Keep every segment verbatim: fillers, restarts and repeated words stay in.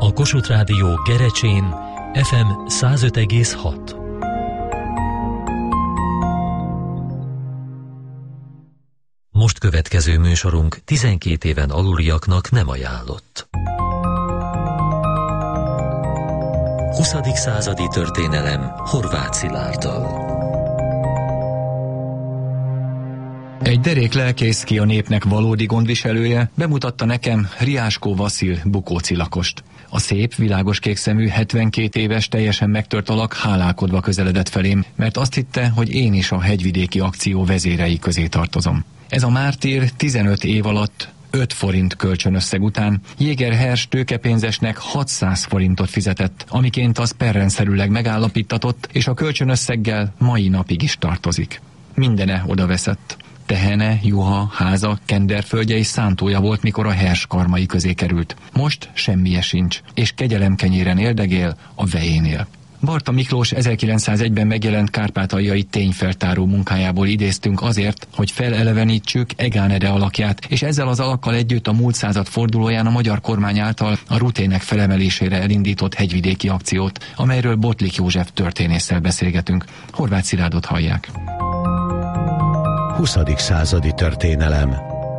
A Kossuth Rádió Gerecsén ef em száz öt egész hat. Most következő műsorunk tizenkét éven aluliaknak nem ajánlott. huszadik századi történelem Horváth Szilárdtól. Egy derék lelkész, ki a népnek valódi gondviselője, bemutatta nekem Riáskó Vaszil Bukóci lakost. A szép, világos kékszemű, hetvenkét éves, teljesen megtört alak hálálkodva közeledett felém, mert azt hitte, hogy én is a hegyvidéki akció vezérei közé tartozom. Ez a mártír tizenöt év alatt öt forint kölcsönösszeg után Jéger Hers tőkepénzesnek hatszáz forintot fizetett, amiként az perrendszerűleg megállapítatott, és a kölcsönösszeggel mai napig is tartozik. Mindene odaveszett. Tehene, juha, háza, kenderföldje és szántója volt, mikor a Hers karmai közé került. Most semmije sincs, és kegyelemkenyéren éldegél a vejénél. Barta Miklós ezerkilencszázegyben megjelent kárpátaljai tényfeltáró munkájából idéztünk azért, hogy felelevenítsük Egán Ede alakját, és ezzel az alakkal együtt a múlt század fordulóján a magyar kormány által a rutének felemelésére elindított hegyvidéki akciót, amelyről Botlik József történésszel beszélgetünk. Horváth Szilárdot hallják. huszadik századi történelem.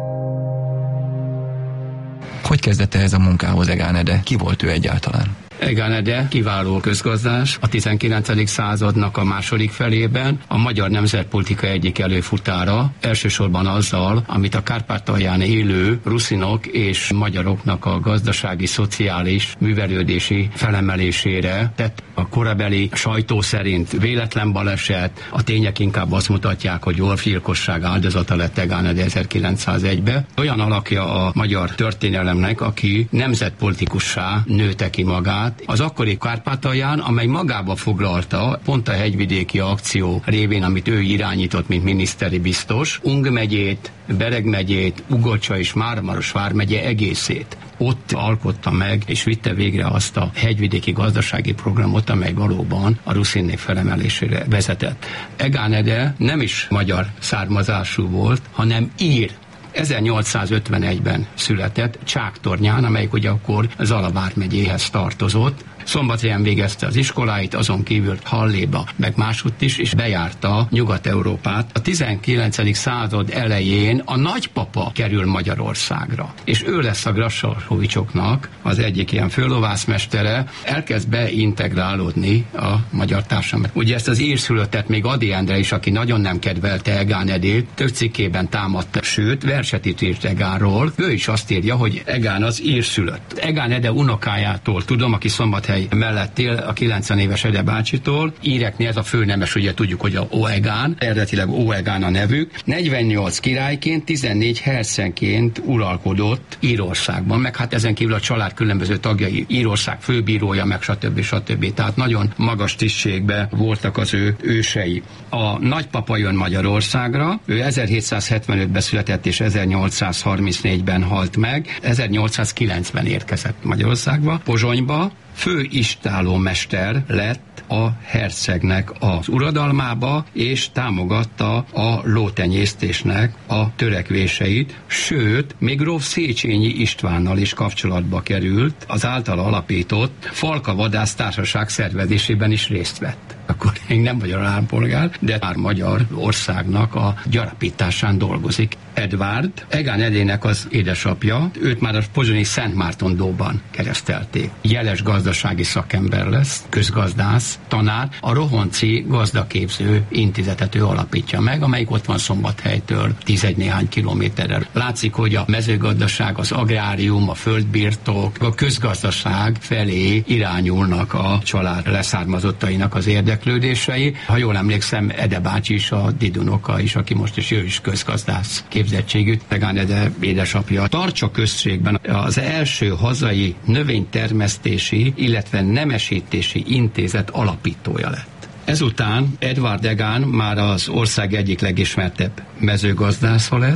Hogy kezdette ez a munkához Egán Ede? Ki volt ő egyáltalán? Egán Ede kiváló közgazdás, a tizenkilencedik századnak a második felében a magyar nemzetpolitika egyik előfutára, elsősorban azzal, amit a Kárpátalján élő ruszinok és magyaroknak a gazdasági, szociális, művelődési felemelésére tett. A korabeli sajtó szerint véletlen baleset, a tények inkább azt mutatják, hogy orfilkosság áldozata lett Egán Ede ezerkilencszázegyben. Olyan alakja a magyar történelemnek, aki nemzetpolitikussá nőtte ki magát, az akkori Kárpátalján, amely magába foglalta pont a hegyvidéki akció révén, amit ő irányított, mint miniszteri biztos, Ung megyét, Bereg megyét, Ugocsa és Máramaros vármegye egészét. Ott alkotta meg és vitte végre azt a hegyvidéki gazdasági programot, amely valóban a ruszinnék felemelésére vezetett. Egán Ede nem is magyar származású volt, hanem ír. ezernyolcszázötvenegyben született Csáktornyán, amelyik ugye akkor Zala vármegyéhez tartozott. Szombathelyen végezte az iskoláit, azon kívül Halléba, meg másutt is, és bejárta Nyugat-Európát. A tizenkilencedik század elején a nagypapa kerül Magyarországra, és ő lesz a Grassalhovicsoknak az egyik ilyen főlovászmestere, elkezd beintegrálódni a magyar társadalmat. Ugye ezt az írszülöttet még Ady Endre is, aki nagyon nem kedvelte Egán Edét, több cikkében támadta, sőt, verset itt írt Egánról. Ő is azt írja, hogy Egán az írszülött. Egán Ede unokájától tudom, aki Szombathely mellett él, a kilencven éves Ede bácsitól. Íreknél ez a főnemes, ugye tudjuk, hogy a Oegán, eredetileg Oegán a nevük. negyvennyolc királyként, tizennégy herszenként uralkodott Írországban, meg hát ezen kívül a család különböző tagjai, Írország főbírója, meg stb. stb. Tehát nagyon magas tisztségben voltak az ő ősei. A nagypapa jön Magyarországra, ő ezerhétszázhetvenötben született és ezernyolcszázharmincnégyben halt meg, ezernyolcszázkilencben érkezett Magyarországba, Pozsonyba, főistállómester lett a hercegnek az uradalmába, és támogatta a lótenyésztésnek a törekvéseit, sőt, még gróf Széchenyi Istvánnal is kapcsolatba került, az általa alapított Falka Vadász Társaság szervezésében is részt vett. Akkor még nem magyar állampolgár, de már magyar országnak a gyarapításán dolgozik. Edvárd, Egán Edének az édesapja, őt már a pozsonyi Szentmárton-dóban keresztelték. Jeles gazdasági szakember lesz, közgazdász, tanár, a Rohonci Gazdaképző Intézetet ő alapítja meg, amelyik ott van Szombathelytől tizegy néhány kilométerrel. Látszik, hogy a mezőgazdaság, az agrárium, a földbirtok, a közgazdaság felé irányulnak a család leszármazottainak az érdeklődései. Ha jól emlékszem, Ede bácsi is a didunoka is, aki most is ő is közgazdász képzettségű. Egán Ede édesapja Tarcsa községben az első hazai növénytermesztési, illetve nemesítési intézet alapítója lett. Ezután Edvard Egán már az ország egyik legismertebb mezőgazdásza lett,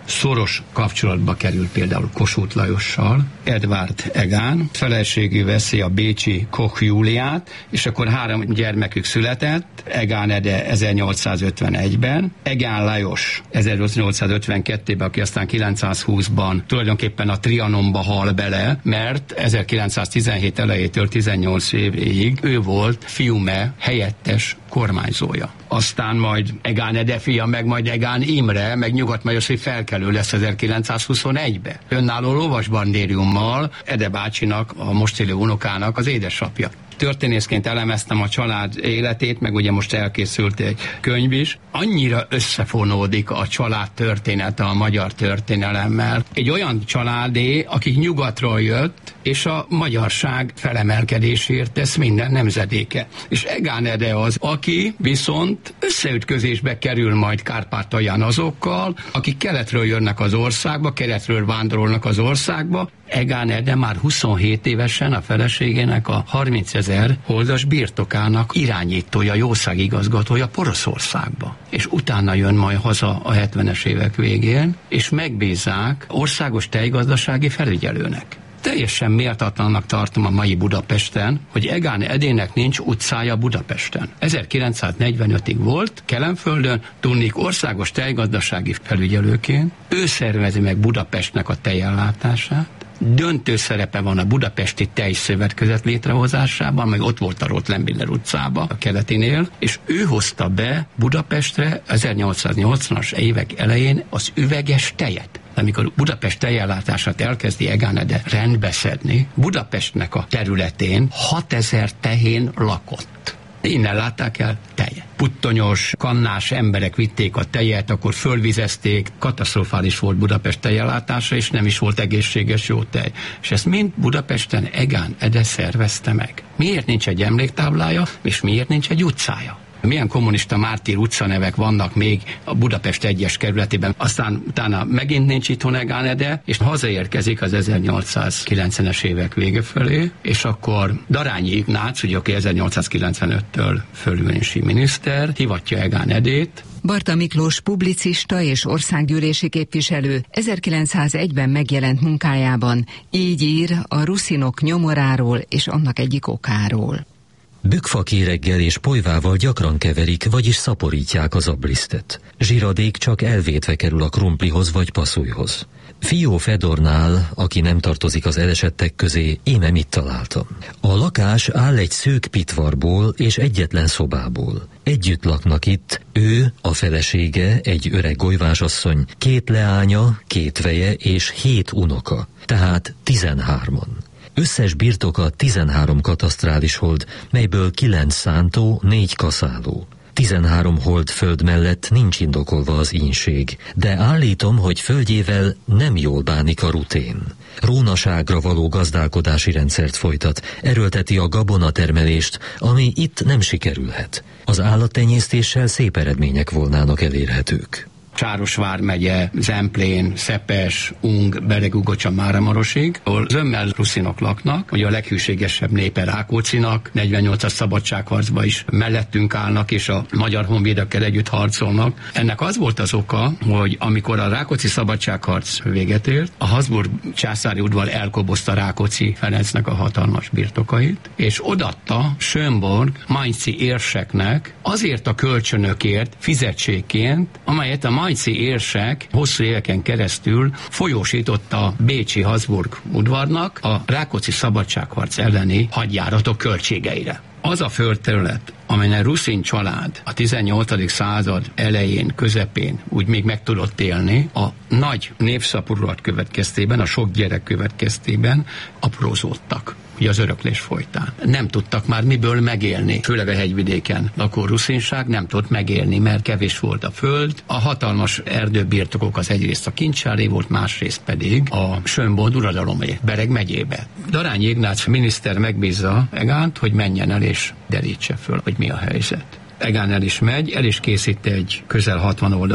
szoros kapcsolatba került például Kossuth Lajossal, Edvard Egán, feleségül veszi a bécsi Koch Júliát, és akkor három gyermekük született, Egán Ede ezernyolcszázötvenegyben, Egán Lajos ezernyolcszázötvenkettőben, aki aztán kilencszázhúszban tulajdonképpen a Trianonba hal bele, mert ezerkilencszáztizenhét elejétől tizennyolc évig ő volt Fiume helyettes kormányzója. Aztán majd Egán Ede fia, meg majd Egán Imre, meg nyugatmajoszi felkelő lesz ezerkilencszázhuszonegyben. Önálló lovasbandériummal Ede bácsinak, a most élő unokának az édesapja. Történészként elemeztem a család életét, meg ugye most elkészült egy könyv is. Annyira összefonódik a család története a magyar történelemmel. Egy olyan családé, akik nyugatról jött, és a magyarság felemelkedésért tesz minden nemzedéke. És Egán Ede az, aki viszont összeütközésbe kerül majd Kárpátalján azokkal, akik keletről jönnek az országba, keletről vándorolnak az országba. Egán Ede már huszonhét évesen a feleségének a harmincezer holdas birtokának irányítója, jószágigazgatója Poroszországba. És utána jön majd haza a hetvenes évek végén, és megbízzák országos tejgazdasági felügyelőnek. Teljesen méltatlannak tartom a mai Budapesten, hogy Egán Edének nincs utcája Budapesten. ezerkilencszáznegyvenötig volt Kelenföldön, tudnék országos tejgazdasági felügyelőként. Ő szervezi meg Budapestnek a tejellátását. Döntő szerepe van a Budapesti Tejszövetkezet létrehozásában, meg ott volt a Rotlenbiller utcában, a keletinél, és ő hozta be Budapestre ezernyolcszáznyolcvanas évek elején az üveges tejet. Amikor Budapest tejellátását elkezdi Egán Ede rendbeszedni, Budapestnek a területén hatezer tehén lakott. Innen látták el tejet. Puttonyos, kannás emberek vitték a tejet, akkor fölvizezték, katasztrofális volt Budapest tejellátása, és nem is volt egészséges jó tej. És ezt mind Budapesten Egán Ede szervezte meg. Miért nincs egy emléktáblája, és miért nincs egy utcája? Milyen kommunista mártír utcanevek vannak még a Budapest egyes kerületében, aztán utána megint nincs itthon Egán Ede, és hazaérkezik az ezernyolcszázkilencvenes évek vége felé, és akkor Darányi Ignác, ugye aki ezernyolcszázkilencvenöttől fölülési miniszter, hivatja Egán Edét. Barta Miklós publicista és országgyűlési képviselő ezerkilencszázegyben megjelent munkájában így ír a ruszinok nyomoráról és annak egyik okáról. Bükkfakéreggel és polyvával gyakran keverik, vagyis szaporítják az ablisztet. Zsiradék csak elvétve kerül a krumplihoz vagy passzújhoz. Fió Fedornál, aki nem tartozik az elesettek közé, íme mit találtam. A lakás áll egy szők pitvarból és egyetlen szobából. Együtt laknak itt, ő, a felesége, egy öreg golyvásasszony, két leánya, két veje és hét unoka, tehát tizenhárman. Összes birtoka tizenhárom katasztrális hold, melyből kilenc szántó, négy kaszáló. tizenhárom hold föld mellett nincs indokolva az ínség, de állítom, hogy földjével nem jól bánik a rutén. Rónaságra való gazdálkodási rendszert folytat, erőlteti a gabonatermelést, ami itt nem sikerülhet. Az állattenyésztéssel szép eredmények volnának elérhetők. Sáros vármegye, Zemplén, Szepes, Ung, Beregugocsa, Máramarosig, ahol zömmel ruszinok laknak, ugye a leghűségesebb népe Rákóczinak, negyvennyolcas szabadságharcban is mellettünk állnak, és a magyar honvédekkel együtt harcolnak. Ennek az volt az oka, hogy amikor a rákóczi szabadságharc véget ért, a Habsburg császári udvar elkobozta Rákóczi Ferencnek a hatalmas birtokait, és odatta Schönborg mainzi érseknek azért a kölcsönökért fizetségként, amelyet a mainzi érsek hosszú éveken keresztül folyósította a bécsi Habsburg udvarnak a Rákóczi szabadságharc elleni hadjáratok költségeire. Az a földterület, amelyen ruszin család a tizennyolcadik század elején, közepén úgy még meg tudott élni, a nagy népszaporulat következtében, a sok gyerek következtében aprózódtak. Ugye az öröklés folytán. Nem tudtak már miből megélni. Főleg a hegyvidéken lakó ruszinság nem tudott megélni, mert kevés volt a föld. A hatalmas erdőbirtokok az egyrészt a kincsári volt, másrészt pedig a Schönborg uradalomé, Bereg megyébe. Darányi Ignác miniszter megbízza Egánt, hogy menjen el és derítse föl, hogy mi a helyzet. Egán el is megy, el is készít egy közel hatvan oldalas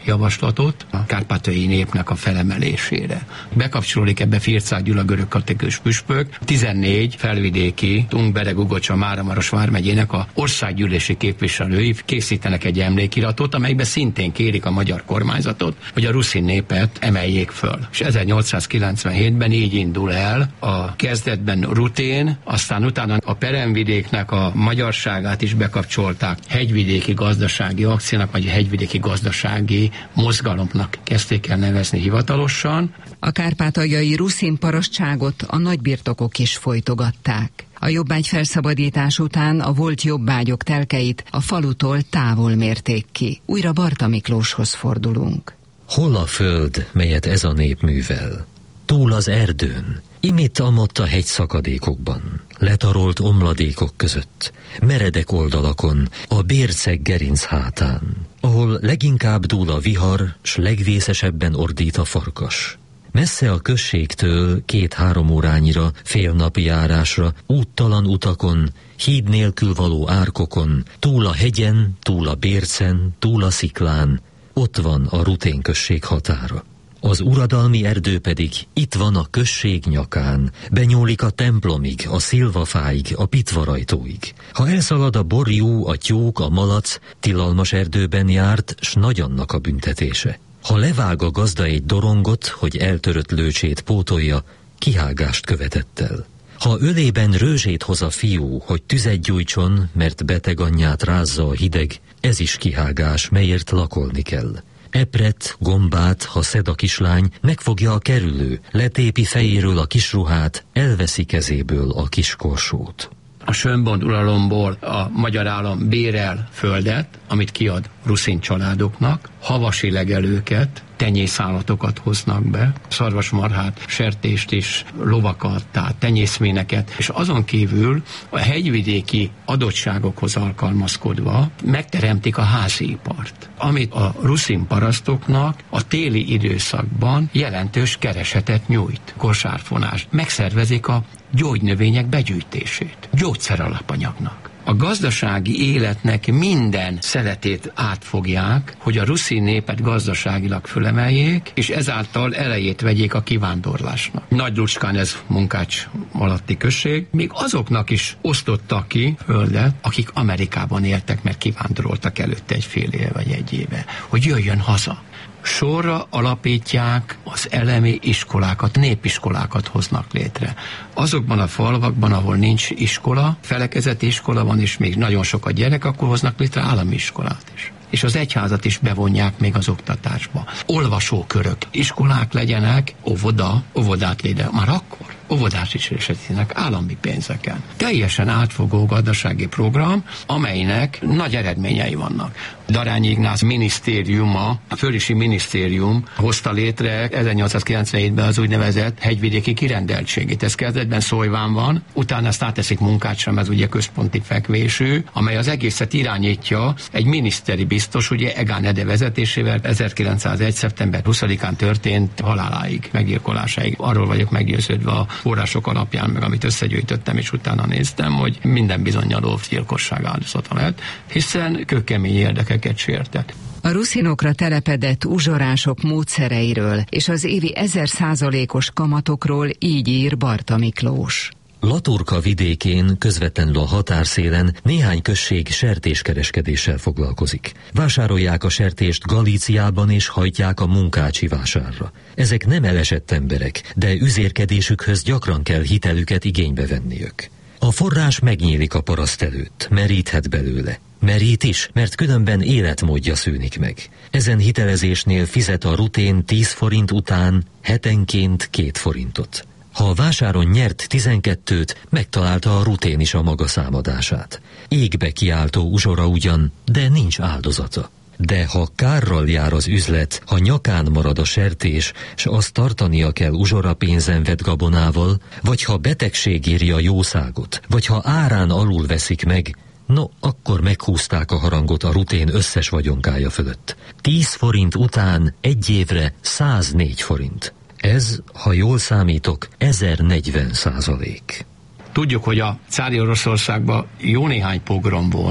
javaslatot a kárpátaljai népnek a felemelésére. Bekapcsolódik ebbe Fircák Gyula görögkatolikus püspök, tizennégy felvidéki Ungbereg, Ugocsa, Máramaros vármegyének a országgyűlési képviselői készítenek egy emlékiratot, amelyben szintén kérik a magyar kormányzatot, hogy a ruszin népet emeljék föl. És ezernyolcszázkilencvenhétben így indul el a kezdetben Rutén, aztán utána a peremvidéknek a magyarságát is bekapcsolták hegyvidéki gazdasági akciónak, vagy hegyvidéki gazdasági mozgalomnak kezdték el nevezni hivatalosan. A kárpátaljai ruszin parasztságot a nagybirtokok is folytogatták. A jobbágy felszabadítás után a volt jobbágyok telkeit a falutól távol mérték ki. Újra Barta Miklóshoz fordulunk. Hol a föld, melyet ez a nép művel? Túl az erdőn, imitt amott a hegy szakadékokban, letarolt omladékok között, meredek oldalakon, a bérceg gerinc hátán, ahol leginkább dúl a vihar, s legvészesebben ordít a farkas. Messze a községtől két-három órányira, félnapi járásra, úttalan utakon, híd nélkül való árkokon, túl a hegyen, túl a bércen, túl a sziklán, ott van a Rutén község határa. Az uradalmi erdő pedig itt van a község nyakán, benyúlik a templomig, a szilvafáig, a pitvarajtóig. Ha elszalad a borjú, a tyúk, a malac, tilalmas erdőben járt, s nagy annak a büntetése. Ha levág a gazda egy dorongot, hogy eltörött lőcsét pótolja, kihágást követett el. Ha ölében rőzsét hoz a fiú, hogy tüzet gyújtson, mert beteg anyját rázza a hideg, ez is kihágás, melyért lakolni kell. Epret, gombát, ha szed a kislány, megfogja a kerülő, letépi fejéről a kisruhát, elveszi kezéből a kiskorsót. A Schönborn uralomból a magyar állam bérel földet, amit kiad ruszin családoknak, havasi legelőket, tenyészállatokat hoznak be, szarvasmarhát, sertést is, lovakat, tehát tenyészméneket, és azon kívül a hegyvidéki adottságokhoz alkalmazkodva megteremtik a háziipart, amit a ruszin parasztoknak a téli időszakban jelentős keresetet nyújt, kosárfonást. Megszervezik a gyógynövények begyűjtését, gyógyszeralapanyagnak. A gazdasági életnek minden szeletét átfogják, hogy a ruszin népet gazdaságilag fölemeljék, és ezáltal elejét vegyék a kivándorlásnak. Nagy Lucskán ez Munkács alatti község, még azoknak is osztottak ki földet, akik Amerikában éltek, mert kivándoroltak előtte egy fél éve vagy egy éve, hogy jöjjön haza. Sorra alapítják az elemi iskolákat, népiskolákat hoznak létre. Azokban a falvakban, ahol nincs iskola, felekezeti iskola van, és még nagyon sok a gyerek, akkor hoznak létre állami iskolát is. És az egyházat is bevonják még az oktatásba. Olvasókörök, iskolák legyenek, óvoda, óvodát létre. Már akkor óvodás is részesítenek állami pénzeken. Teljesen átfogó gazdasági program, amelynek nagy eredményei vannak. Darányi Ignác minisztériuma, a Fölisi Minisztérium hozta létre ezernyolcszázkilencvenhétben az úgynevezett hegyvidéki kirendeltségét. Ez kezdetben Szólyván van, utána ezt áteszik Munkácsra, ez ugye központi fekvésű, amely az egészet irányítja egy miniszteri biztos, ugye Egán Ede vezetésével ezerkilencszázegy. szeptember huszadikán történt haláláig, meggyilkolásáig. Arról vagyok meggyőződve a források alapján, meg amit összegyűjtöttem, és utána néztem, hogy minden bizonnyal lóvgyilkosság áldozata lett, hiszen kőkemény érdekeket sértett. A ruszinokra telepedett uzsorások módszereiről és az évi ezer százalékos kamatokról így ír Barta Miklós. Laturka vidékén, közvetlenül a határszélen néhány község sertéskereskedéssel foglalkozik. Vásárolják a sertést Galíciában és hajtják a munkácsi vásárra. Ezek nem elesett emberek, de üzérkedésükhöz gyakran kell hitelüket igénybe venniük. A forrás megnyílik a paraszt előtt, meríthet belőle. Merít is, mert különben életmódja szűnik meg. Ezen hitelezésnél fizet a Rutén tíz forint után hetenként két forintot. Ha a vásáron nyert tizenkettőt, megtalálta a Rutén is a maga számadását. Égbe kiáltó uzsora ugyan, de nincs áldozata. De ha kárral jár az üzlet, ha nyakán marad a sertés, s azt tartania kell uzsora pénzen vett gabonával, vagy ha betegség éri a jószágot, vagy ha árán alul veszik meg, no, akkor meghúzták a harangot a Rutén összes vagyonkája fölött. Tíz forint után egy évre száznégy forint. Ez, ha jól számítok, ezernegyven százalék. Tudjuk, hogy a cári Oroszországban jó néhány pogrom volt,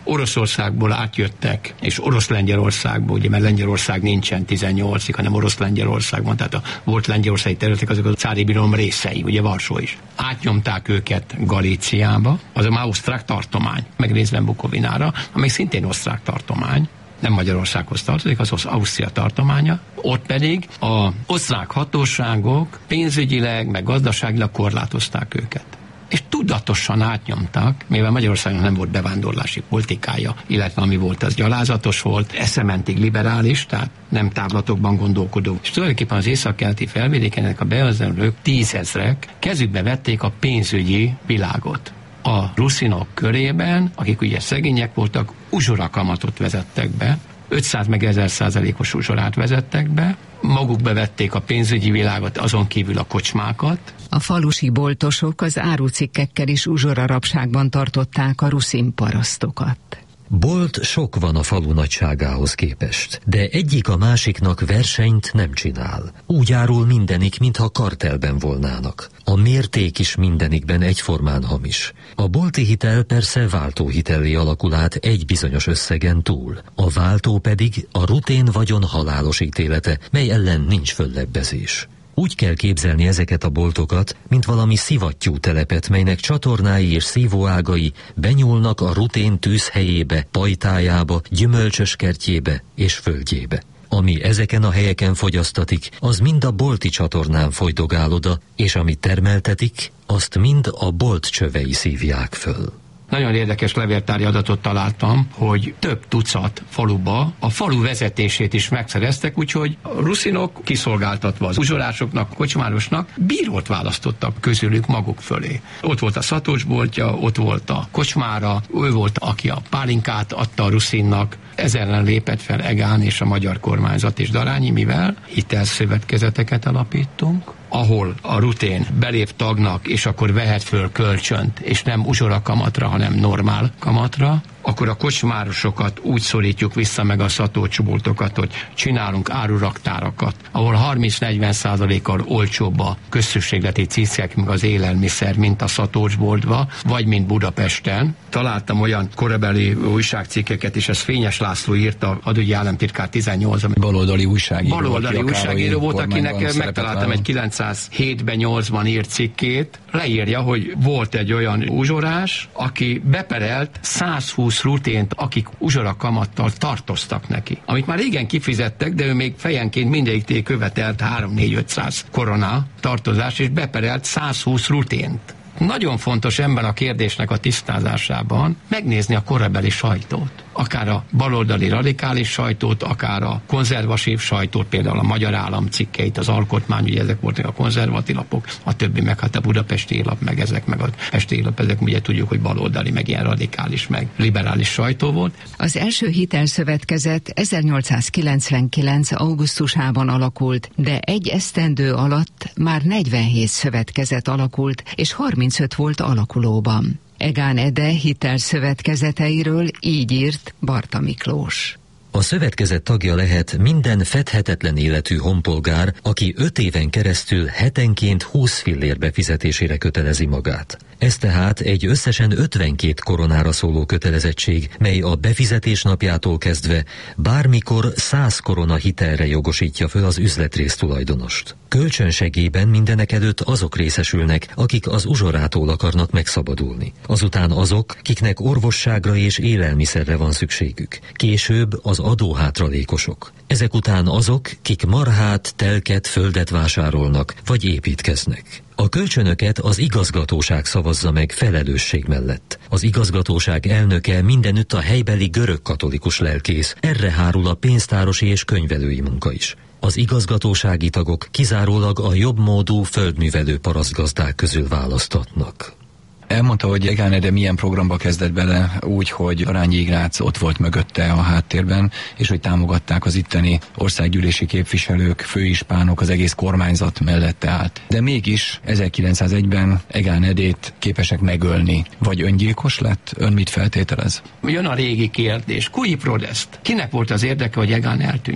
Oroszországból átjöttek, és Orosz-Lengyelországból, ugye mert Lengyelország nincsen tizennyolcig, hanem Orosz-Lengyelországban, tehát a volt lengyelországi területek azok a cári birodalom részei, ugye Varsó is. Átnyomták őket Galíciába, az a már osztrák tartomány, meg részben Bukovinára, amely szintén osztrák tartomány, nem Magyarországhoz tartozik, az Ausztria tartománya, ott pedig az osztrák hatóságok pénzügyileg, meg gazdaságilag korlátozták őket. És tudatosan átnyomtak, mivel Magyarországon nem volt bevándorlási politikája, illetve ami volt, az gyalázatos volt, eszementig liberális, tehát nem távlatokban gondolkodó. És tulajdonképpen az északkeleti felvidékenek a bevándorlók tízezrek kezükbe vették a pénzügyi világot. A ruszinok körében, akik ugye szegények voltak, uzsorakamatot vezettek be, ötszáz meg ezer százalékos uzsorát vezettek be, maguk bevették a pénzügyi világot, azon kívül a kocsmákat. A falusi boltosok az árucikkekkel is uzsorarabságban tartották a ruszin parasztokat. Bolt sok van a falu nagyságához képest, de egyik a másiknak versenyt nem csinál. Úgy árul mindenik, mintha kartelben volnának. A mérték is mindenikben egyformán hamis. A bolti hitel persze váltóhitellé alakul át egy bizonyos összegen túl. A váltó pedig a rutén vagyon halálos ítélete, mely ellen nincs föllebbezés. Úgy kell képzelni ezeket a boltokat, mint valami szivattyú telepet, melynek csatornái és szívóágai benyúlnak a rutén tűzhelyébe, pajtájába, gyümölcsös kertjébe és földjébe. Ami ezeken a helyeken fogyasztatik, az mind a bolti csatornán folydogál oda, és amit termeltetik, azt mind a bolt csövei szívják föl. Nagyon érdekes levéltári adatot találtam, hogy több tucat faluba a falu vezetését is megszereztek, úgyhogy a ruszinok kiszolgáltatva az uzsorásoknak, kocsmárosnak bírót választottak közülük maguk fölé. Ott volt a szatócsboltja, ott volt a kocsmára, ő volt, aki a pálinkát adta a ruszinnak. Ez ellen lépett fel Egán és a magyar kormányzat és Darányi, mivel hitelszövetkezeteket alapítunk, ahol a rutén belép tagnak, és akkor vehet föl kölcsönt, és nem uzsora kamatra, hanem normál kamatra, akkor a kocsmárosokat úgy szorítjuk vissza, meg a szatócsboltokat, hogy csinálunk áruraktárakat, ahol harminc-negyven százalékkal olcsóbb a közszükségleti cikkek, meg az élelmiszer, mint a szatócsboltba, vagy mint Budapesten. Találtam olyan korabeli újságcikkeket, és ez Fényes László írta, adügyi államtitkár tizennyolcban. Baloldali újságíró. Baloldali újságíró volt, akinek megtaláltam egy kilencszázhétben nyolcban írt cikkét. Leírja, hogy volt egy olyan uzsorás, aki beperelt százhúsz rutént, akik uzsora kamattal tartoztak neki. Amit már régen kifizettek, de ő még fejenként mindegyik követelt három-négy-ötszáz korona tartozás, és beperelt százhúsz rutént. Nagyon fontos ebben a kérdésnek a tisztázásában megnézni a korabeli sajtót. Akár a baloldali radikális sajtót, akár a konzervatív sajtót, például a Magyar Állam cikkeit, az Alkotmány, ugye ezek voltak a konzervatív lapok, a többi meg hát a Budapesti lap, meg ezek, meg a Pesti lap, ezek ugye tudjuk, hogy baloldali, meg ilyen radikális, meg liberális sajtó volt. Az első hitelszövetkezet ezernyolcszázkilencvenkilenc. augusztusában alakult, de egy esztendő alatt már negyvenhét szövetkezet alakult, és harmincöt volt alakulóban. Egán Ede hitelszövetkezeteiről így írt Barta Miklós. A szövetkezet tagja lehet minden fedhetetlen életű honpolgár, aki öt éven keresztül hetenként húsz fillér befizetésére kötelezi magát. Ez tehát egy összesen ötvenkét koronára szóló kötelezettség, mely a befizetés napjától kezdve bármikor száz korona hitelre jogosítja föl az üzletrész tulajdonost. Kölcsönsegélyben mindenekelőtt azok részesülnek, akik az uzsorától akarnak megszabadulni. Azután azok, kiknek orvosságra és élelmiszerre van szükségük. Később az adóhátralékosok. Ezek után azok, kik marhát, telket, földet vásárolnak, vagy építkeznek. A kölcsönöket az igazgatóság szavazza meg felelősség mellett. Az igazgatóság elnöke mindenütt a helybeli görög-katolikus lelkész, erre hárul a pénztárosi és könyvelői munka is. Az igazgatósági tagok kizárólag a jobbmódú földművelő parasztgazdák közül választatnak. Elmondta, hogy Egán Ede milyen programba kezdett bele, úgy, hogy Arányi Ignác ott volt mögötte a háttérben, és hogy támogatták az itteni országgyűlési képviselők, főispánok, az egész kormányzat mellette állt. De mégis ezerkilencszázegyben Egán Edét képesek megölni. Vagy öngyilkos lett? Ön mit feltételez? Jön a régi kérdés. Cui prodest? Kinek volt az érdeke, hogy Egán eltűnjön?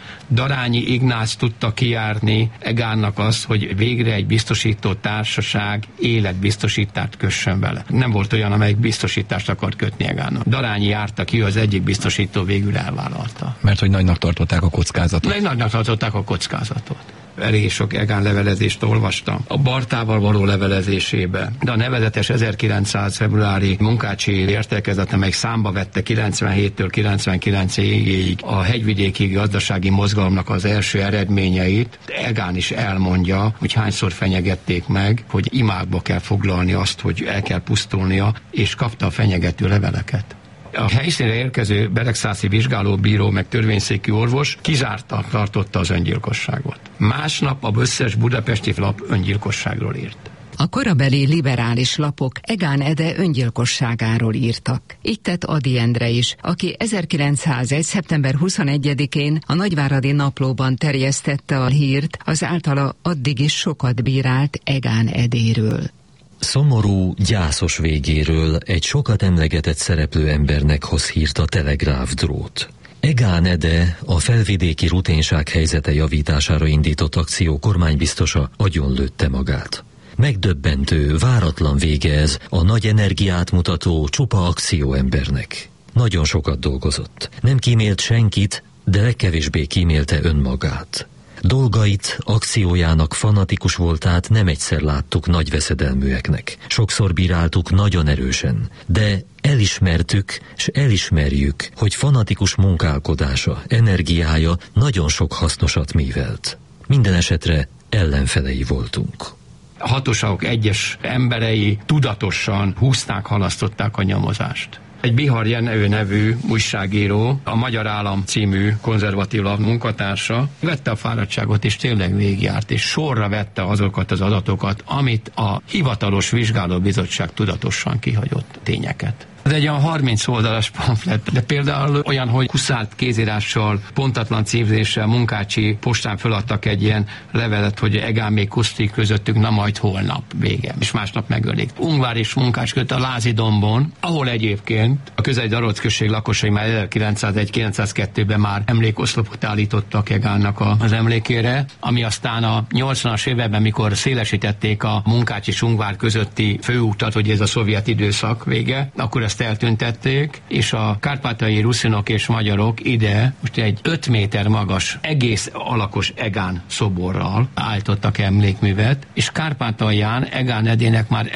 Darányi Ignác tudta kijárni Egánnak azt, hogy végre egy biztosító társaság életbiztosítást kössön vele. Nem volt olyan, amelyik biztosítást akart kötni Egánnak. Darányi járta ki, az egyik biztosító végül elvállalta. Mert hogy nagynak tartották a kockázatot. Meg nagynak tartották a kockázatot. Elég sok Egán levelezést olvastam a Bartával való levelezésébe, de a nevezetes ezerkilencszáz februári munkácsi értekezete, meg számba vette kilencvenhéttől kilencvenkilencig a hegyvidéki gazdasági mozgalomnak az első eredményeit. Egán is elmondja, hogy hányszor fenyegették meg, hogy imákba kell foglalni azt, hogy el kell pusztulnia, és kapta a fenyegető leveleket. A helyszínre érkező beregszászi vizsgálóbíró meg törvényszéki orvos kizárta, tartotta az öngyilkosságot. Másnap a összes budapesti lap öngyilkosságról írt. A korabeli liberális lapok Egán Ede öngyilkosságáról írtak. Így tett Ady Endre is, aki ezerkilencszázegy. szeptember huszonegyedikén a Nagyváradi Naplóban terjesztette a hírt az általa addig is sokat bírált Egán Edéről. Szomorú, gyászos végéről egy sokat emlegetett szereplő embernek hoz hírt a telegráf drót. Egán Ede, a felvidéki ruténság helyzete javítására indított akció kormánybiztosa agyonlőtte magát. Megdöbbentő, váratlan vége ez a nagy energiát mutató csupa akcióembernek. Nagyon sokat dolgozott. Nem kímélt senkit, de legkevésbé kímélte önmagát. Dolgait, akciójának fanatikus voltát nem egyszer láttuk nagy veszedelműeknek. Sokszor bíráltuk nagyon erősen, de elismertük, s elismerjük, hogy fanatikus munkálkodása, energiája nagyon sok hasznosat művelt. Minden esetre ellenfelei voltunk. A hatóságok egyes emberei tudatosan húzták, halasztották a nyomozást. Egy Bihar Jenő nevű újságíró, a Magyar Állam című konzervatív lap munkatársa vette a fáradtságot, és tényleg végigjárt, és sorra vette azokat az adatokat, amit a hivatalos vizsgálóbizottság tudatosan kihagyott tényeket. Ez egy olyan harminc oldalas pamflet, de például olyan, hogy huszált kézírással, pontatlan címzéssel Munkácsi postán föladtak egy ilyen levelet, hogy Egán még kusztik közöttük, na majd holnap vége, és másnap megölik. Ungvár és Munkács között a Lázidombon, ahol egyébként a közeli Darodz község lakosai már ezerkilencszázegy kilencszázkettőben már emlékoszlopot állítottak Egánnak az emlékére, ami aztán a nyolcvanas években, mikor szélesítették a Munkács és Ungvár közötti főútat, hogy ez a szovjet időszak vége, akkor ezt eltüntették, és a kárpátaljai ruszinok és magyarok ide most egy öt méter magas, egész alakos Egán szoborral állítottak emlékművet, és Kárpátalján Egán Edének már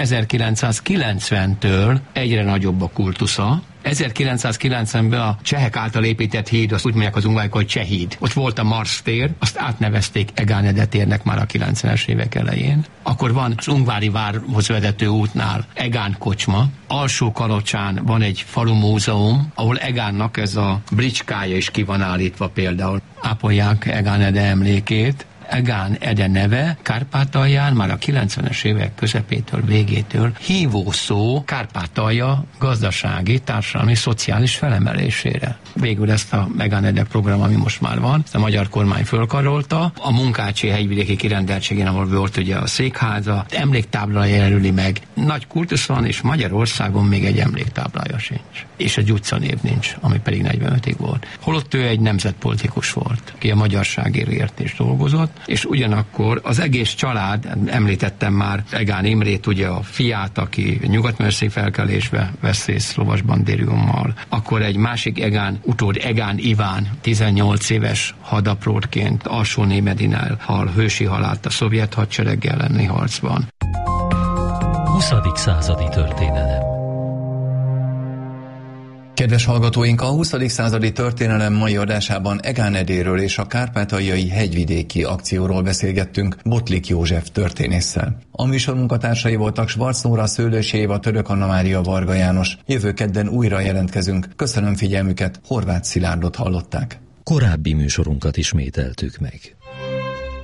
ezerkilencszázkilencventől egyre nagyobb a kultusza. ezerkilencszázkilencvenben a csehek által épített híd, azt úgy mondják az ungvárik, hogy Csehíd. Ott volt a Marsz tér, azt átnevezték Egán Ede térnek már a kilencvenes évek elején. Akkor van az Ungvári várhoz vezető útnál Egán kocsma. Alsó Kalocsán van egy falu múzeum, ahol Egánnak ez a bricskája is ki van állítva például. Ápolják Egán Ede emlékét. Egán Ede neve Kárpátalján már a kilencvenes évek közepétől, végétől hívó szó Kárpátalja gazdasági, társadalmi, szociális felemelésére. Végül ezt a Egán Ede program, ami most már van, ezt a magyar kormány fölkarolta. A Munkácsi hegyvidéki kirendeltségén, ahol volt ugye a székháza, emléktábla jelöli meg. Nagy kultusz van, és Magyarországon még egy emléktáblája sincs. És egy utcanév nincs, ami pedig negyvenötig volt. Holott ő egy nemzetpolitikus volt, ki a magyarságért is dolgozott, és ugyanakkor az egész család, említettem már Egán Imrét, ugye a fiát, aki nyugatmörszék felkelésbe vesz részt lovasbandériummal, akkor egy másik Egán utód, Egán Iván, tizennyolc éves hadaprótként Alsó-Némedinál hal hősi halált a szovjet hadsereg elleni harcban. huszadik századi történelem. Kedves hallgatóink, a huszadik századi történelem mai adásában Egán Edéről és a kárpátaljai hegyvidéki akcióról beszélgettünk Botlik József történésszel. A műsor munkatársai voltak Schwarz Nóra, Szőlősi Éva, Török Anna Mária, Varga János. Jövő kedden újra jelentkezünk. Köszönöm figyelmüket, Horváth Szilárdot hallották. Korábbi műsorunkat ismételtük meg.